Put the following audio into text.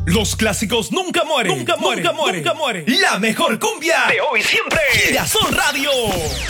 Los clásicos nunca mueren. Nunca mueren. La mejor cumbia de hoy siempre. Girasol Radio.